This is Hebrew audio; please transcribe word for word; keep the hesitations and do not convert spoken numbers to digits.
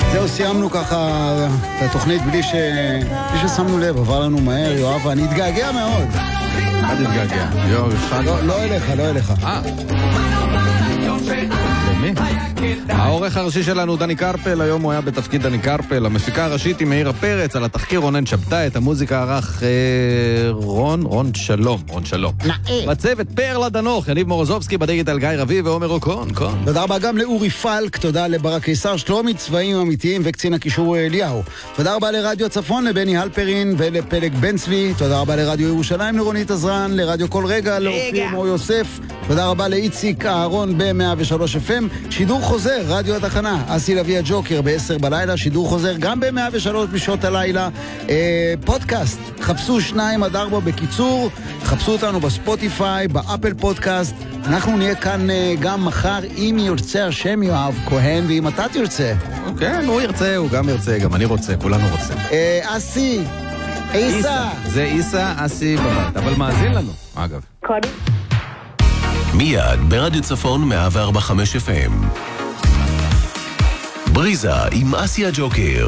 זהו, סיימנו ככה את התוכנית בלי, ש... בלי ששמנו לב, עבר לנו מהר, יואב, ואני התגעגע מאוד. מה תתגעגע? יואב, אחד? לא, לא אליך, לא אליך. אה. למי? העורך הראשי שלנו דני קרפל, היום הוא היה בתפקיד דני קרפל, המפיקה הראשית היא מאירה פרץ, על התחקיר רונן שבתאי, את המוזיקה ערך אה, רון, רון שלום, רון שלום. נאה. בצוות פרלה דנוך, יניב מורוזובסקי, בדיגיטל גיא רביב ועומר אוקון, קון. תודה רבה גם לאורי פלק, תודה לברק קיסר, שלומי צבעים אמיתיים וקצין הקישור אליהו. תודה רבה לרדיו הצפון, לבני הלפרין ולפלג בן צבי, תודה רבה לרדיו ירושלים, לרונית עזרן, לרדיו כל רגע, לאופיר מור יוסף, תודה רבה לאיציק אהרון ב-מאה ושלוש אף אם, שידור חוזר, רדיו התחנה, אסי לוי הג'וקר ב-עשר בלילה, שידור חוזר גם ב-מאה ושלוש בשעות הלילה, אה, פודקאסט, חפשו שניים עד ארבע בקיצור, חפשו אותנו בספוטיפיי, באפל פודקאסט, אנחנו נהיה כאן אה, גם מחר, אם ירצה השם יואב כהן, ואם אתה תרצה. כן, הוא ירצה, הוא גם ירצה, גם אני רוצה, כולנו רוצים. אה, אסי, איסה. זה איסה, אסי בבית, אבל מאזין לנו, אגב. מיד ברדיו צפון מאה וארבע נקודה חמש אף אם. בריזה עם אסי הג'וקר.